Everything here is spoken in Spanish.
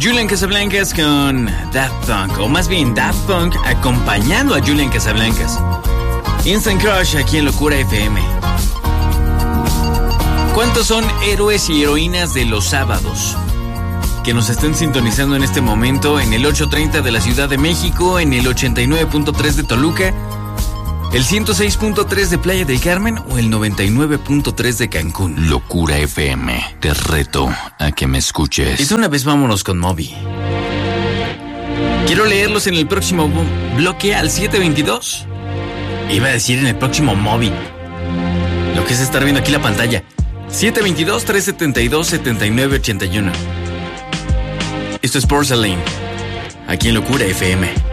Julian Casablancas con Daft Punk, o más bien Daft Punk acompañando a Julian Casablancas. Instant Crush aquí en Locura FM. ¿Cuántos son héroes y heroínas de los sábados que nos estén sintonizando en este momento en el 830 de la Ciudad de México, en el 89.3 de Toluca, el 106.3 de Playa del Carmen o el 99.3 de Cancún? Locura FM, te reto a que me escuches. Y de una vez vámonos con Moby. Quiero leerlos en el próximo bloque al 722. Iba a decir en el próximo móvil. Lo que es estar viendo aquí la pantalla. 722-372-7981. Esto es Porcelain, aquí en Locura FM.